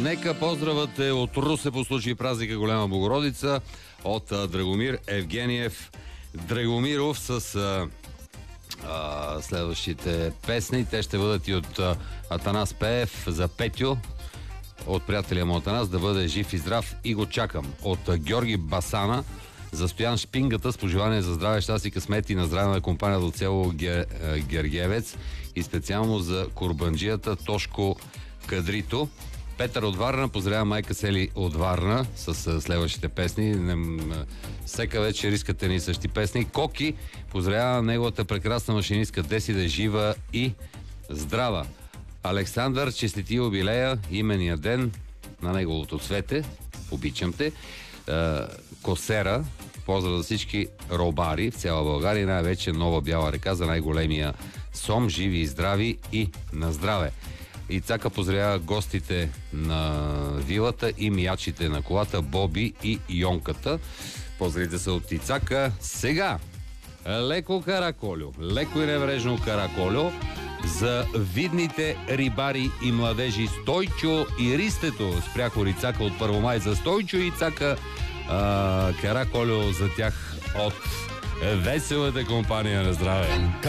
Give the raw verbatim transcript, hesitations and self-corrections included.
Нека поздравът е от Русе по случай празника Голяма Богородица от а, Драгомир Евгениев Драгомиров с а, а, следващите песни. Те ще бъдат и от а, Атанас Пеев за Петю, от приятеля му Атанас, да бъде жив и здрав и го чакам. От а, Георги Басана за Стоян Шпингата с пожелание за здраве, щастие и късмет и на здраве на компания от село Ге, а, Гергевец и специално за курбанджията Тошко Кадрито. Петър от Варна поздравява майка Сели от Варна с следващите песни. Всека вечер искате ни същи песни. Коки поздравява неговата прекрасна машинистка Деси да е жива и здрава. Александър честити юбилея, имения ден на неговото цвете. Обичам те. Косера, поздрав за всички робари в цяла България, най-вече Нова Бяла река за най-големия сом. Живи и здрави и на здраве. И Цака поздравява гостите на вилата и миячите на колата Боби и Йонката. Поздравите са от Ицака. Сега леко караколю, леко и неврежно караколю за видните рибари и младежи Стойчо и Ристето. Спряко Рицака от Първомай за Стойчо и Цака. А, караколю за тях от веселата компания на здраве.